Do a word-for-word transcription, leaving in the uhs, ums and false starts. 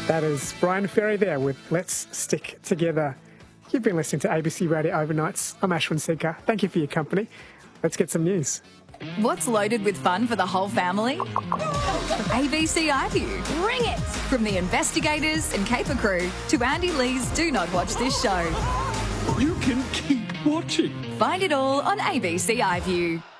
That is Brian Ferry there with Let's Stick Together. You've been listening to A B C Radio Overnights. I'm Ashwin Seeker. Thank you for your company. Let's get some news. What's loaded with fun for the whole family? A B C iView. Bring it! From the investigators and caper crew to Andy Lee's Do Not Watch This Show. You can keep watching. Find it all on A B C iView.